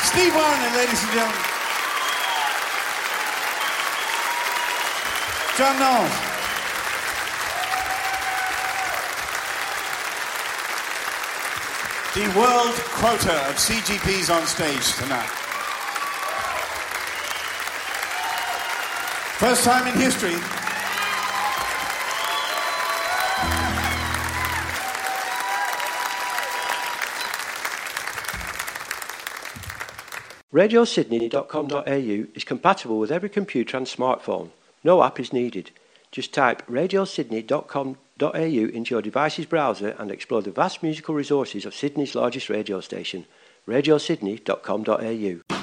Steve Warner, ladies and gentlemen. John Knowles. The world quota of CGPs on stage tonight. First time in history. RadioSydney.com.au is compatible with every computer and smartphone. No app is needed. Just type RadioSydney.com.au into your device's browser and explore the vast musical resources of Sydney's largest radio station, RadioSydney.com.au.